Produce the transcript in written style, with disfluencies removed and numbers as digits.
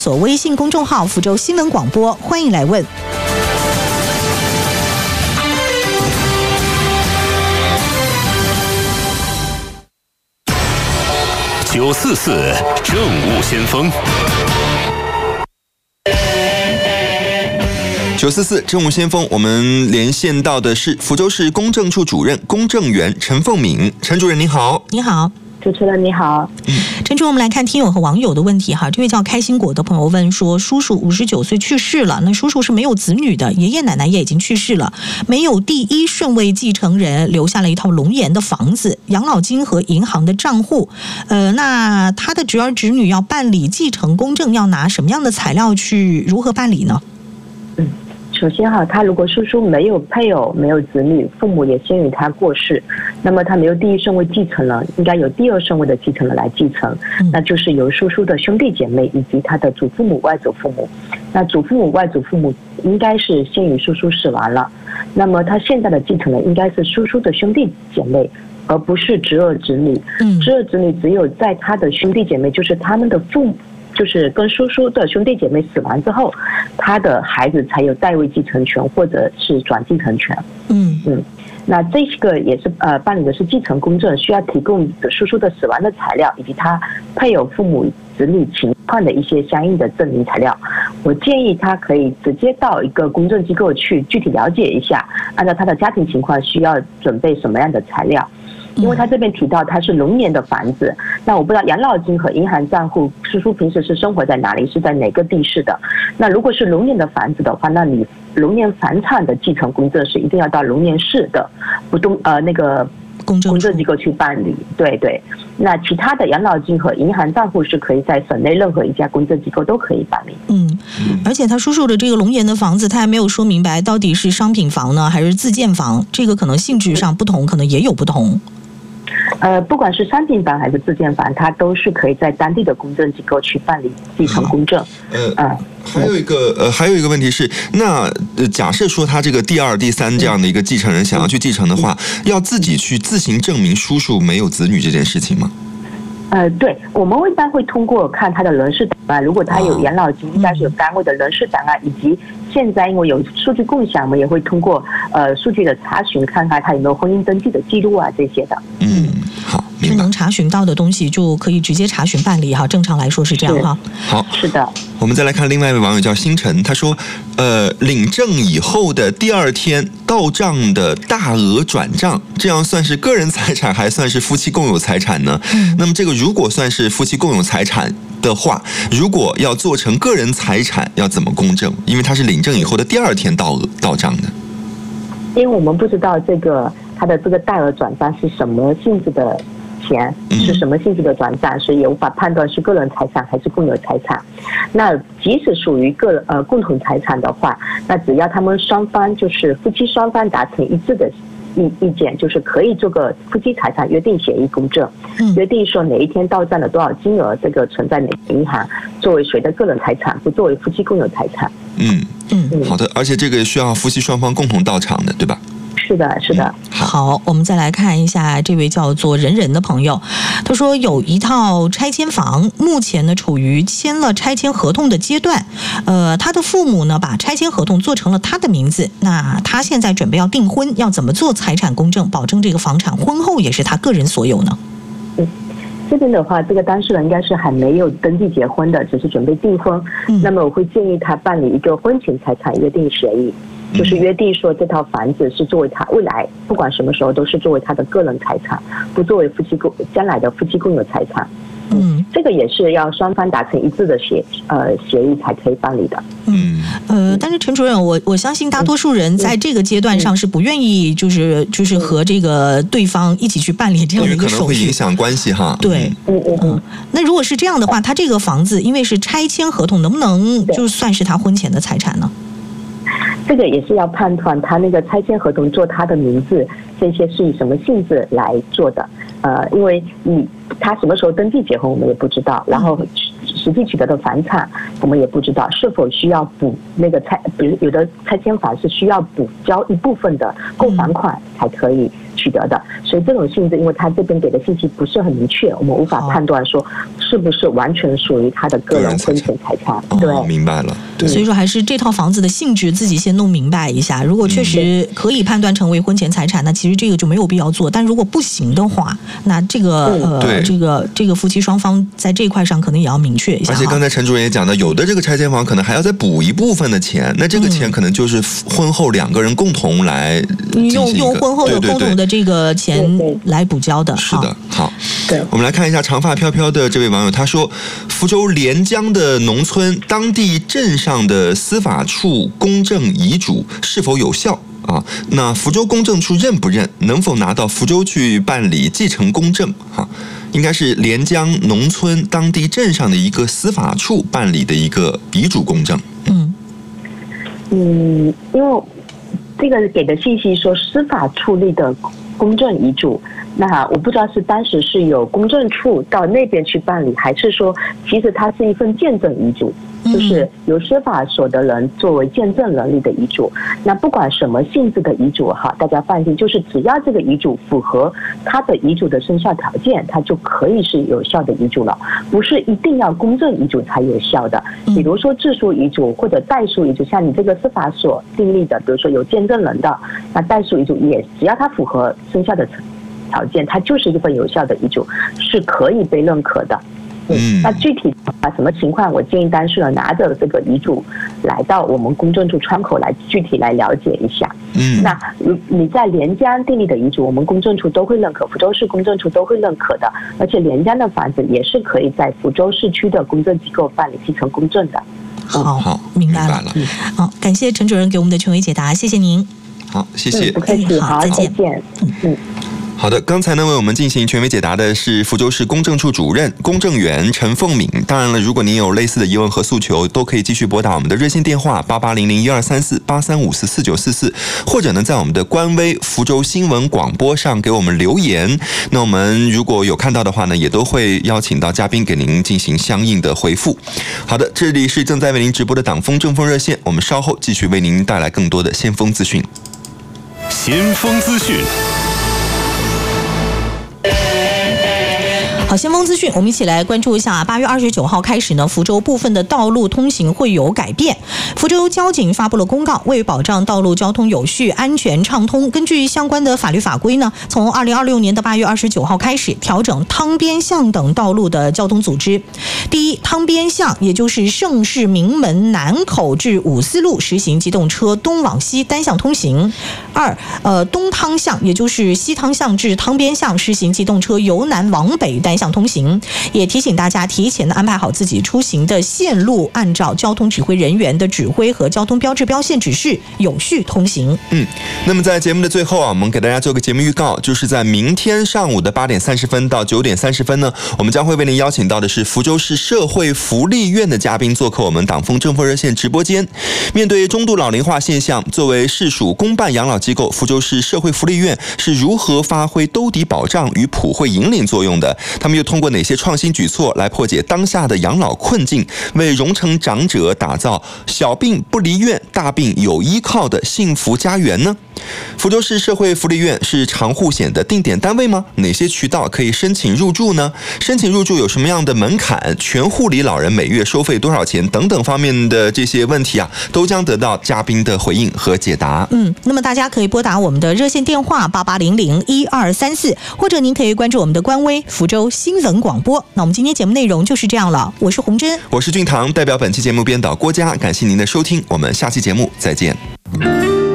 所微信公众号福州新闻广播，欢迎来问。 944政务先锋。 944政务先锋，我们连线到的是福州市公证处主任公证员陈凤敏。陈主任您好。 你好。 主持人你好。 陈主任，我们来看听友和网友的问题哈。这位叫开心果的朋友问说，叔叔59岁去世了，那叔叔是没有子女的，爷爷奶奶也已经去世了，没有第一顺位继承人，留下了一套龙岩的房子、养老金和银行的账户。那他的侄儿侄女要办理继承公证，要拿什么样的材料去如何办理呢？ 首先他如果叔叔没有配偶、没有子女，父母也先于他过世，那么他没有第一顺位继承人，应该有第二顺位的继承人来继承，那就是由叔叔的兄弟姐妹以及他的祖父母、外祖父母。那祖父母、外祖父母应该是先于叔叔死亡了，那么他现在的继承人应该是叔叔的兄弟姐妹，而不是侄儿侄女。侄儿侄女只有在他的兄弟姐妹，就是他们的父母，就是跟叔叔的兄弟姐妹死亡之后，他的孩子才有代位继承权或者是转继承权。那这个也是办理的是继承公证，需要提供叔叔的死亡的材料以及他配偶、父母、子女情况的一些相应的证明材料。我建议他可以直接到一个公证机构去具体了解一下，按照他的家庭情况需要准备什么样的材料。因为他这边提到他是龙岩的房子，那我不知道养老金和银行账户，叔叔平时是生活在哪里，是在哪个地市的。那如果是龙岩的房子的话，那你龙岩房产的继承公证是一定要到龙岩市的那个公证机构去办理。对，那其他的养老金和银行账户是可以在省内任何一家公证机构都可以办理。 而且他叔叔的这个龙岩的房子，他还没有说明白到底是商品房呢还是自建房，这个可能性质上不同，可能也有不同。 不管是商品房还是自建房，它都是可以在当地的公证机构去办理继承公证。 还有一个问题是，那假设说他这个第二、第三这样的一个继承人想要去继承的话，要自己去自行证明叔叔没有子女这件事情吗？ 对，我们一般会通过看他的人事档案，如果他有养老金，应该是有单位的人事档案，以及现在因为有数据共享，我们也会通过数据的查询，看看他有没有婚姻登记的记录啊这些的。 好， 是能查询到的东西就可以直接查询办理哈，正常来说是这样哈。 好， 是的。 我们再来看另外一位网友叫星辰，他说，领证以后的第二天到账的大额转账，这样算是个人财产还算是夫妻共有财产呢？那么这个如果算是夫妻共有财产的话，如果要做成个人财产，要怎么公证？因为他是领证以后的第二天到账的。 因为我们不知道他的这个大额转账是什么性质的钱，是什么性质的转账，所以也无法判断是个人财产还是共有财产。那即使属于共同财产的话，那只要他们双方就是夫妻双方达成一致的意见，就是可以做个夫妻财产约定协议公证，约定说哪一天到账了多少金额，这个存在哪个银行，作为谁的个人财产，不作为夫妻共有财产。 好的，而且这个需要夫妻双方共同到场的，对吧？ 是的。 好，我们再来看一下这位叫做人人的朋友，他说有一套拆迁房，目前呢处于签了拆迁合同的阶段，他的父母呢把拆迁合同做成了他的名字，那他现在准备要订婚，要怎么做财产公证，保证这个房产婚后也是他个人所有呢？ 这边的话，这个当事人应该是还没有登记结婚的，只是准备订婚。那么我会建议他办理一个婚前财产约定协议，就是约定说这套房子是作为他未来不管什么时候都是作为他的个人财产，不作为将来的夫妻共有财产。这个也是要双方达成一致的协议才可以办理的。 但是陈主任，我相信大多数人在这个阶段上是不愿意就是和这个对方一起去办理这样的一个手续， 可能会影响关系哈。 对，那如果是这样的话，他这个房子因为是拆迁合同，能不能就算是他婚前的财产呢？ 这个也是要判断他那个拆迁合同做他的名字，这些是以什么性质来做的。因为他什么时候登记结婚我们也不知道，然后实际取得的房产我们也不知道，是否需要补那个比如有的拆迁房是需要补交一部分的购房款才可以取得的，所以这种性质，因为他这边给的信息不是很明确，我们无法判断说是不是完全属于他的个人婚前财产。对， 明白了。 所以说还是这套房子的性质自己先弄明白一下。如果确实可以判断成为婚前财产，那其实这个就没有必要做。但如果不行的话，那这个夫妻双方在这一块上可能也要明确一下。 而且刚才陈主任也讲到，有的这个拆迁房可能还要再补一部分的钱，那这个钱可能就是婚后2个人共同来用婚后的共同的这个钱来补交的。 是的，好，我们来看一下长发飘飘的这位网友，他说福州连江的农村当地镇上的司法处公证遗嘱是否有效啊？那福州公证处认不认？能否拿到福州去办理继承公证啊？应该是连江农村当地镇上的一个司法处办理的一个遗嘱公证。 因为这个给的信息说司法处理的公证遗嘱，那我不知道是当时是有公证处到那边去办理，还是说其实它是一份见证遗嘱，就是由司法所得人作为见证人立的遗嘱。那不管什么性质的遗嘱哈，大家放心，就是只要这个遗嘱符合他的遗嘱的生效条件，它就可以是有效的遗嘱了，不是一定要公证遗嘱才有效的。比如说自书遗嘱或者代书遗嘱，像你这个司法所订立的，比如说有见证人的，那代书遗嘱也只要它符合生效的条件，它就是一份有效的遗嘱，是可以被认可的。那具体什么情况，我建议当事人拿着这个遗嘱来到我们公证处窗口来具体来了解一下。那你在连江订立的遗嘱，我们公证处都会认可，福州市公证处都会认可的，而且连江的房子也是可以在福州市区的公证机构办理继承公证的。 好，明白了。好，感谢陈主任给我们的权威解答，谢谢您。 好，谢谢。 不客气，好，再见。 好的，刚才呢为我们进行权威解答的是福州市公证处主任公证员陈凤敏。当然了，如果您有类似的疑问和诉求，都可以继续拨打我们的热线电话8800123483544944，或者呢在我们的官微福州新闻广播上给我们留言。那我们如果有看到的话呢，也都会邀请到嘉宾给您进行相应的回复。好的，这里是正在为您直播的党风政风热线，我们稍后继续为您带来更多的先锋资讯。 先锋资讯。 好，先锋资讯，我们一起来关注一下。8月29号开始呢，福州部分的道路通行会有改变。福州交警发布了公告，为保障道路交通有序、安全畅通，根据相关的法律法规呢，从2026年的8月29号开始，调整汤边巷等道路的交通组织。第一，汤边巷，也就是盛世名门南口至五四路实行机动车东往西单向通行。二，东汤巷，也就是西汤巷至汤边巷实行机动车由南往北单向通行。也提醒大家提前的安排好自己出行的线路，按照交通指挥人员的指挥和交通标志标线指示有序通行。 那么在节目的最后啊，我们给大家做个节目预告，就是在明天上午的8点30分到9点30分呢，我们将会为您邀请到的是福州市社会福利院的嘉宾做客我们党风政风热线直播间。面对中度老龄化现象，作为市属公办养老机构，福州市社会福利院是如何发挥兜底保障与普惠引领作用的？他们又通过哪些创新举措来破解当下的养老困境，为荣成长者打造小病不离院、大病有依靠的幸福家园呢？福州市社会福利院是长护险的定点单位吗？哪些渠道可以申请入住呢？申请入住有什么样的门槛？全护理老人每月收费多少钱？等等方面的这些问题啊，都将得到嘉宾的回应和解答。 那么大家可以拨打我们的热线电话88001234，或者您可以关注我们的官微福州新闻广播。那我们今天节目内容就是这样了，我是洪真， 我是俊堂，代表本期节目编导郭嘉，感谢您的收听，我们下期节目再见。